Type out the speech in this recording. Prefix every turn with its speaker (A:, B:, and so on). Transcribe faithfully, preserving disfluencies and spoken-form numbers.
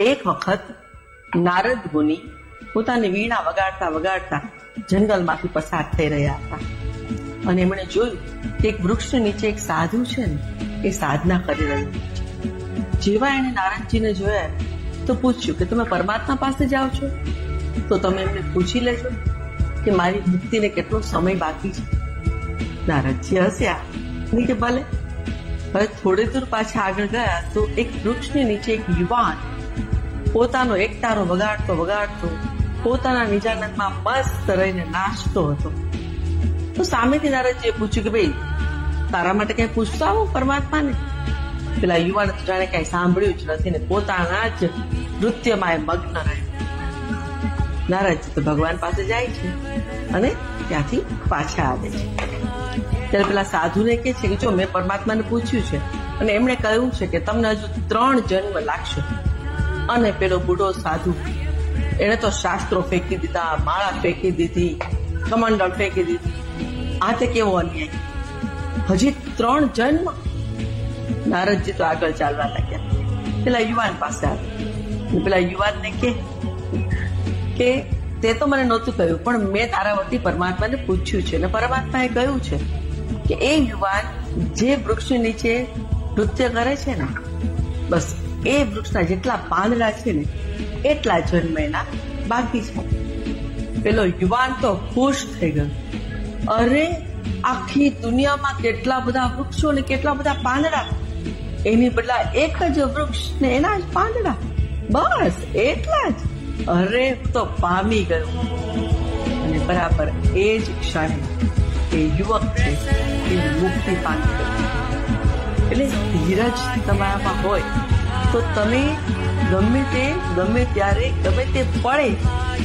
A: એક વખત નારદ મુનિ પોતાની વીણા વગાડતા વગાડતા જંગલમાંથી પસાર થઈ રહ્યા હતા અને એમણે જોયું કે એક વૃક્ષ નીચે એક સાધુ છે ને એ સાધના કરી રહ્યું છે. જેવા એને નારદજીને જોયા તો પૂછ્યું કે તમે પરમાત્મા પાસે જાઓ છો? તો તમે એમને પૂછી લેજો કે મારી મુક્તિને કેટલો સમય બાકી છે. નારદજી હસ્યા કે ભલે. હવે થોડે દૂર પાછા આગળ ગયા તો એક વૃક્ષની નીચે એક યુવાન પોતાનો એકતારો વગાડતો વગાડતો પોતાના નિજાનંદમાં મસ્ત રહીને નાચતો હતો. તો સામેથી નારદજીએ પૂછ્યું કે ભાઈ તારા માટે કઈ પૂછતો આવો પરમાત્માને? પેલા યુવાને તો જાણે કઈ સાંભળ્યું જ નથી ને પોતાના જ નૃત્યમાં એ મગ્ન રહે. નારદજી તો ભગવાન પાસે જાય છે અને ત્યાંથી પાછા આવે છે. ત્યારે પેલા સાધુને કે છે કે જો મેં પરમાત્માને પૂછ્યું છે અને એમણે કહ્યું છે કે તમને હજુ ત્રણ જન્મ લાગશે. અને પેલો બુઢો સાધુ એને તો શાસ્ત્રો ફેંકી દીધા, માળા ફેંકી દીધી, કમંડળ ફેંકી દીધી. આ તે કેવો અન્યાય! હજી ત્રણ જન્મ? નારદજી તો આગળ ચાલવા લાગ્યા. પેલા યુવાન પાસે આવ્યા. પેલા યુવાનને કે કે તે તો મને નહોતું કહ્યું પણ મેં તારા વતી પરમાત્માને પૂછ્યું છે અને પરમાત્માએ કહ્યું છે કે એ યુવાન જે વૃક્ષ નીચે નૃત્ય કરે છે ને બસ એ વૃક્ષના જેટલા પાંદડા છે ને એટલા જન્મ એના બાકી છે. પેલો યુવાન તો ખુશ થઈ ગયો. અરે આખી દુનિયામાં કેટલા બધા વૃક્ષો ને કેટલા બધા પાંદડા, એની બદલા એક જ વૃક્ષ ને એના જ પાંદડા, બસ એટલા જ. અરે તો પામી ગયો. અને બરાબર એ જ ક્ષણે એ યુવક છે એ મુક્તિ પામી ગયો. એટલે ધીરજ તમારામાં હોય તો તમે ગમે તે ગમે ત્યારે ગમે તે પડે